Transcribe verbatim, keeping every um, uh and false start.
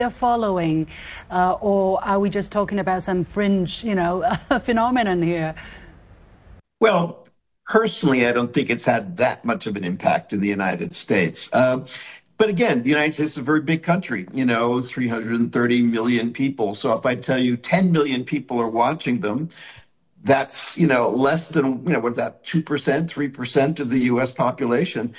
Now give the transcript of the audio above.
following, uh, or are we just talking about some fringe, you know, phenomenon here? Well, personally, I don't think it's had that much of an impact in the United States. Uh, but again, the United States is a very big country, you know, three hundred thirty million people. So if I tell you ten million people are watching them, that's, you know, less than, you know, what's that, two percent, three percent of the U S population.